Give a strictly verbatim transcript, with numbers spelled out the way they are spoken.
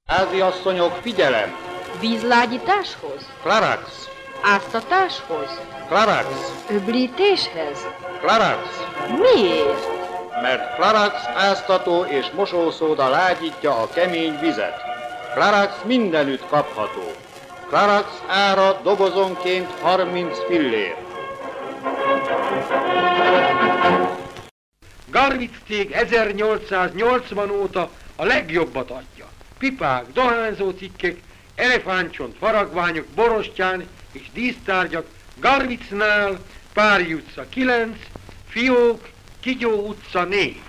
Háziasszonyok, figyelem! Vízlágyításhoz? Klarax! Áztatáshoz? Klarax! Öblítéshez? Klarax! Miért? Mert Klarax áztató és mosószóda lágyítja a kemény vizet. Klarax mindenütt kapható. Klarax ára dobozonként harminc fillér. Garvic cég ezernyolcszáznyolcvan óta a legjobbat adja. Pipák, dohányzó cikkek, elefántcsont, faragványok, borostyán és dísztárgyak Garvicnál, Pári utca kilenc, Fiók, Kigyó utca négy.